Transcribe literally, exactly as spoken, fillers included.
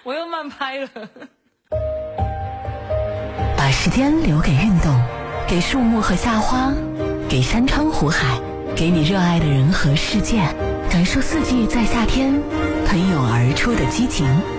我又慢拍了。 把时间留给运动，给树木和夏花，给山川湖海，给你热爱的人和事件，感受四季在夏天喷涌而出的激情。